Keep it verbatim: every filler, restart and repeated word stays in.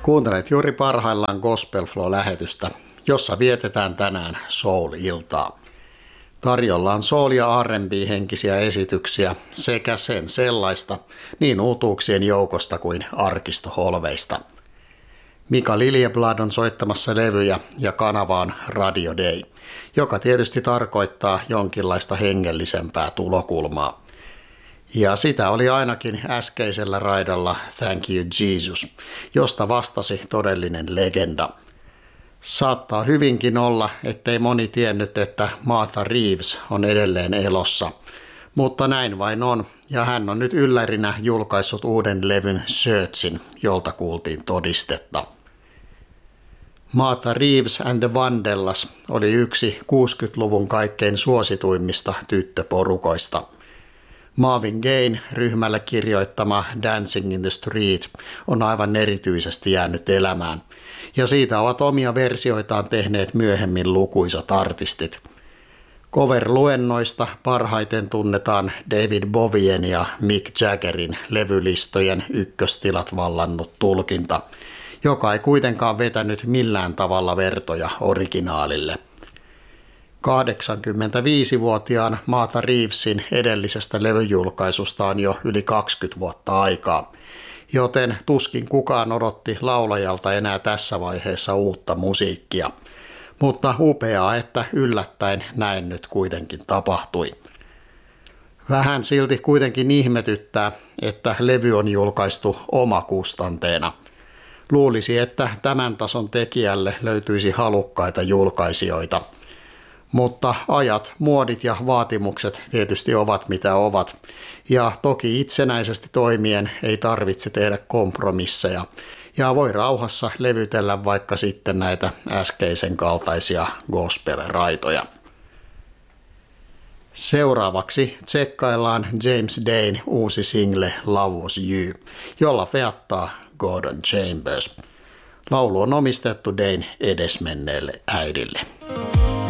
Kuuntelet juuri parhaillaan Gospel Flow-lähetystä, jossa vietetään tänään soul-iltaa. Tarjolla on soul- ja R and B-henkisiä esityksiä sekä sen sellaista niin uutuuksien joukosta kuin arkistoholveista. Mika Liljeblad on soittamassa levyjä ja kanava on Radio Day, joka tietysti tarkoittaa jonkinlaista hengellisempää tulokulmaa. Ja sitä oli ainakin äskeisellä raidalla Thank You Jesus, josta vastasi todellinen legenda. Saattaa hyvinkin olla, ettei moni tiennyt, että Martha Reeves on edelleen elossa, mutta näin vain on, ja hän on nyt yllärinä julkaissut uuden levyn Searchin, jolta kuultiin todistetta. Martha Reeves and the Vandellas oli yksi kuusikymmentäluvun kaikkein suosituimmista tyttöporukoista. Marvin Gaye ryhmälle kirjoittama Dancing in the Street on aivan erityisesti jäänyt elämään, ja siitä ovat omia versioitaan tehneet myöhemmin lukuisat artistit. Cover-luennoista parhaiten tunnetaan David Bowien ja Mick Jaggerin levylistojen ykköstilat vallannut tulkinta, joka ei kuitenkaan vetänyt millään tavalla vertoja originaalille. kahdeksankymmentäviisivuotiaan Martha Reevesin edellisestä levyjulkaisusta on jo yli kaksikymmentä vuotta aikaa, joten tuskin kukaan odotti laulajalta enää tässä vaiheessa uutta musiikkia. Mutta upeaa, että yllättäen näin nyt kuitenkin tapahtui. Vähän silti kuitenkin ihmetyttää, että levy on julkaistu omakustanteena. Luulisi, että tämän tason tekijälle löytyisi halukkaita julkaisijoita. Mutta ajat, muodit ja vaatimukset tietysti ovat mitä ovat, ja toki itsenäisesti toimien ei tarvitse tehdä kompromisseja, ja voi rauhassa levytellä vaikka sitten näitä äskeisen kaltaisia gospel-raitoja. Seuraavaksi tsekkaillaan James Dayn uusi single Love Was You, jolla feattaa Gordon Chambers. Laulu on omistettu Dayn edesmenneelle äidille.